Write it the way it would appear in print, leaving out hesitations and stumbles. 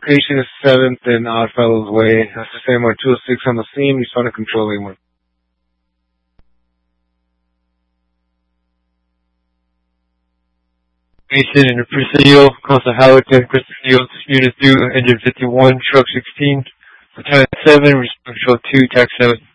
Location is 7th and Oddfellows Way. That's the same on 206 on the scene. Respond to Control A1. Mason and Presidio, Costa Howard 10, Presidio, unit 2, engine 51, truck 16, battalion 7, respond control 2, tax 7.